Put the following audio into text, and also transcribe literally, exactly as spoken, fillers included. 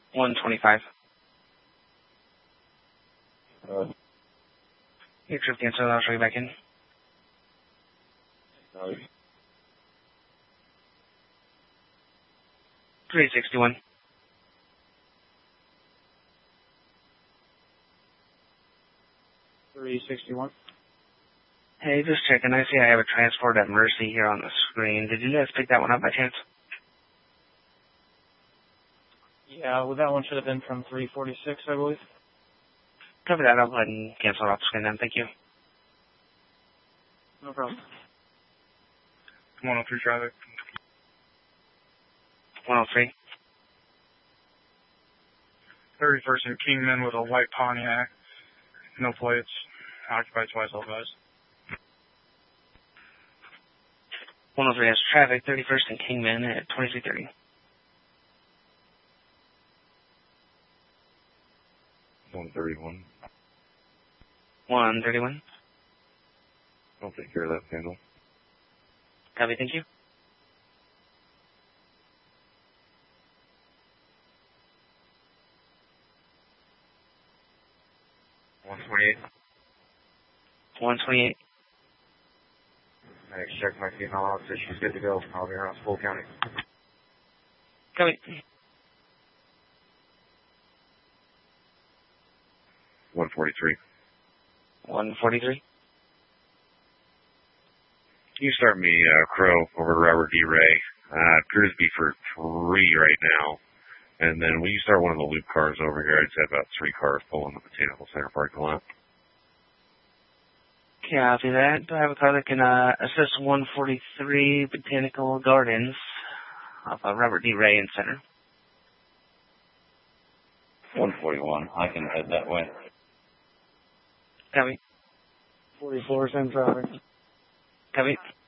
one twenty-five. Uh, Your trip canceled. I'll show you back in. no. three sixty-one. three sixty-one. Hey, just checking. I see I have a transport at Mercy here on the screen. Did you guys pick that one up by chance? Yeah, well, that one should have been from three forty-six, I believe. Cover that. I'll go ahead and cancel it off the screen then. Thank you. No problem. one oh three traffic. one oh three. thirty-first and Kingman with a white Pontiac. No plates. Occupied twice all guys. one oh three has traffic. thirty-first and Kingman at twenty-three thirty. one thirty-one. one thirty-one. I'll take care of that panel. Copy. Thank you. one twenty-eight. one twenty-eight. I checked my female officer. She's good to go. I'll be around Full County. Copy. one forty-three. one forty-three. Can you start me, uh, Crow, over to Robert D. Ray? Uh, appears to be for three right now. And then when you start one of the loop cars over here, I'd say about three cars pulling the Botanical Center parking lot. Copy that. Do I have a car that can uh, assist one forty-three Botanical Gardens off of Robert D. Ray in Center? one forty-one. I can head that way. Copy. forty-four, same traffic. Copy.